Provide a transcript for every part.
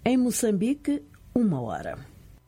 Em Moçambique, 1h.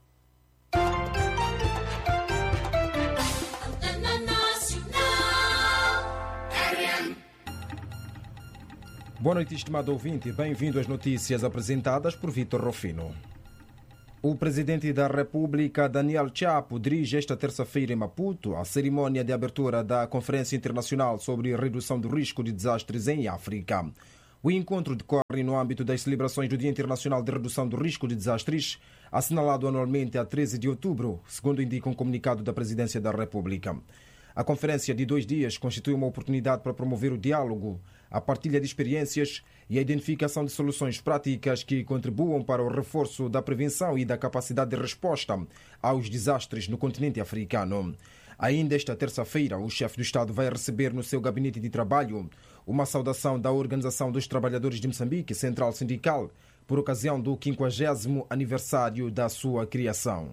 Boa noite, estimado ouvinte. Bem-vindo às notícias apresentadas por Vítor Rufino. O presidente da República, Daniel Chapo, dirige esta terça-feira em Maputo a cerimônia de abertura da Conferência Internacional sobre Redução do Risco de Desastres em África. O encontro decorre no âmbito das celebrações do Dia Internacional de Redução do Risco de Desastres, assinalado anualmente a 13 de outubro, segundo indica um comunicado da Presidência da República. A conferência de 2 dias constitui uma oportunidade para promover o diálogo, a partilha de experiências e a identificação de soluções práticas que contribuam para o reforço da prevenção e da capacidade de resposta aos desastres no continente africano. Ainda esta terça-feira, o chefe do Estado vai receber no seu gabinete de trabalho uma saudação da Organização dos Trabalhadores de Moçambique, Central Sindical, por ocasião do 50º aniversário da sua criação.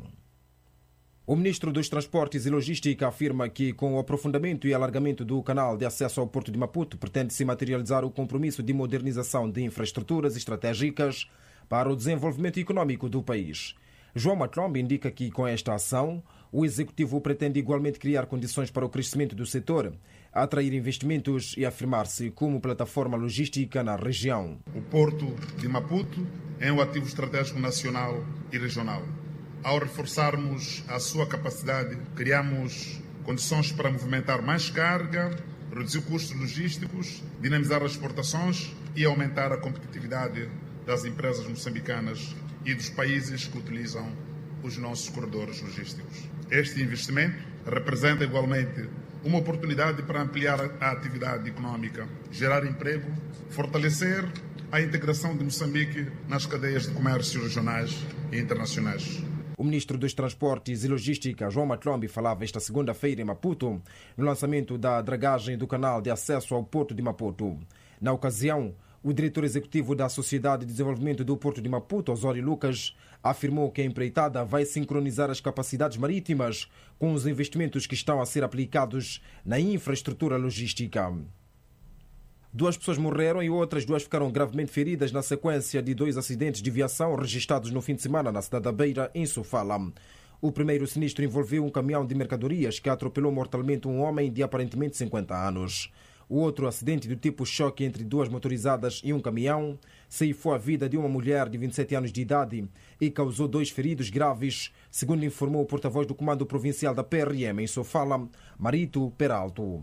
O ministro dos Transportes e Logística afirma que, com o aprofundamento e alargamento do canal de acesso ao Porto de Maputo, pretende-se materializar o compromisso de modernização de infraestruturas estratégicas para o desenvolvimento econômico do país. João Matlombe indica que, com esta ação, o Executivo pretende igualmente criar condições para o crescimento do setor, atrair investimentos e afirmar-se como plataforma logística na região. O Porto de Maputo é um ativo estratégico nacional e regional. Ao reforçarmos a sua capacidade, criamos condições para movimentar mais carga, reduzir custos logísticos, dinamizar as exportações e aumentar a competitividade das empresas moçambicanas e dos países que utilizam os nossos corredores logísticos. Este investimento representa igualmente uma oportunidade para ampliar a atividade econômica, gerar emprego, fortalecer a integração de Moçambique nas cadeias de comércio regionais e internacionais. O ministro dos Transportes e Logística, João Matlombe, falava esta segunda-feira em Maputo, no lançamento da dragagem do canal de acesso ao Porto de Maputo. Na ocasião, o diretor executivo da Sociedade de Desenvolvimento do Porto de Maputo, Osório Lucas, afirmou que a empreitada vai sincronizar as capacidades marítimas com os investimentos que estão a ser aplicados na infraestrutura logística. 2 pessoas morreram e outras 2 ficaram gravemente feridas na sequência de 2 acidentes de viação registrados no fim de semana na cidade da Beira, em Sofala. O primeiro sinistro envolveu um caminhão de mercadorias que atropelou mortalmente um homem de aparentemente 50 anos. O outro acidente do tipo choque entre 2 motorizadas e um caminhão ceifou a vida de uma mulher de 27 anos de idade e causou 2 feridos graves, segundo informou o porta-voz do Comando Provincial da PRM em Sofala, Marito Peralto.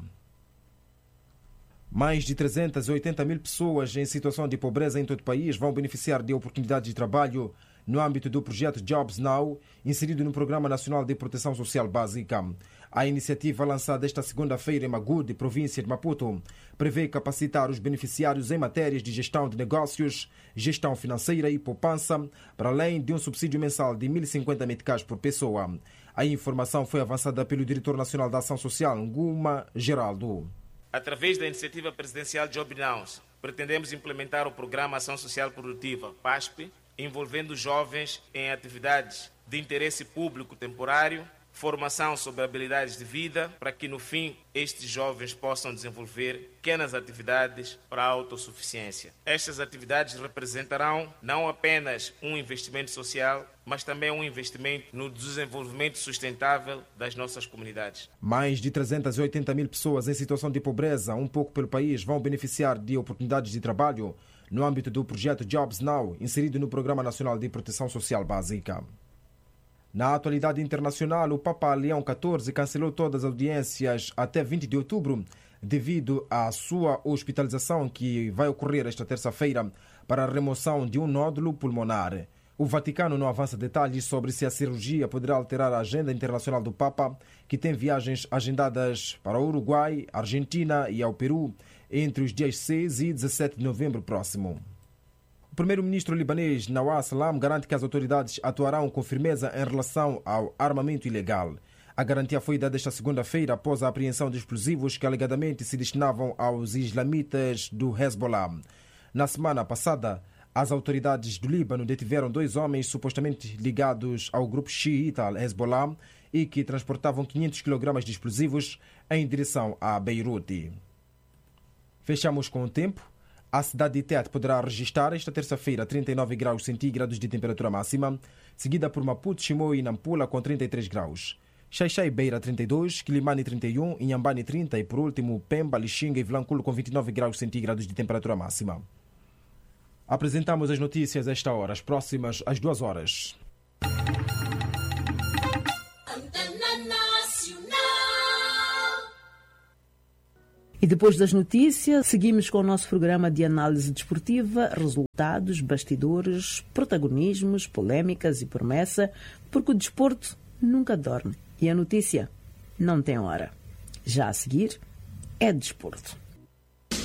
Mais de 380 mil pessoas em situação de pobreza em todo o país vão beneficiar de oportunidades de trabalho no âmbito do projeto Jobs Now, inserido no Programa Nacional de Proteção Social Básica. A iniciativa lançada esta segunda-feira em Magude, província de Maputo, prevê capacitar os beneficiários em matérias de gestão de negócios, gestão financeira e poupança, para além de um subsídio mensal de 1.050 meticais por pessoa. A informação foi avançada pelo diretor nacional da Ação Social, Nguma Geraldo. Através da iniciativa presidencial Job Now, pretendemos implementar o Programa Ação Social Produtiva, PASP, envolvendo jovens em atividades de interesse público temporário, formação sobre habilidades de vida, para que no fim estes jovens possam desenvolver pequenas atividades para a autossuficiência. Estas atividades representarão não apenas um investimento social, mas também um investimento no desenvolvimento sustentável das nossas comunidades. Mais de 380 mil pessoas em situação de pobreza, um pouco pelo país, vão beneficiar de oportunidades de trabalho no âmbito do projeto Jobs Now, inserido no Programa Nacional de Proteção Social Básica. Na atualidade internacional, o Papa Leão XIV cancelou todas as audiências até 20 de outubro devido à sua hospitalização que vai ocorrer esta terça-feira para a remoção de um nódulo pulmonar. O Vaticano não avança detalhes sobre se a cirurgia poderá alterar a agenda internacional do Papa, que tem viagens agendadas para o Uruguai, Argentina e ao Peru entre os dias 6 e 17 de novembro próximo. O primeiro-ministro libanês Nawaf Salam garante que as autoridades atuarão com firmeza em relação ao armamento ilegal. A garantia foi dada esta segunda-feira após a apreensão de explosivos que alegadamente se destinavam aos islamitas do Hezbollah. Na semana passada, as autoridades do Líbano detiveram 2 homens supostamente ligados ao grupo xiita Hezbollah e que transportavam 500 kg de explosivos em direção a Beirute. Fechamos com o tempo. A cidade de Tete poderá registrar esta terça-feira 39 graus centígrados de temperatura máxima, seguida por Maputo, Chimoio e Nampula com 33 graus. Xai-Xai e Beira 32, Quilimane 31, Inhambane 30 e por último Pemba, Lixinga e Vilanculo com 29 graus centígrados de temperatura máxima. Apresentamos as notícias a esta hora, as próximas às 2 horas. E depois das notícias, seguimos com o nosso programa de análise desportiva, resultados, bastidores, protagonismos, polémicas e promessa, porque o desporto nunca dorme e a notícia não tem hora. Já a seguir, é desporto.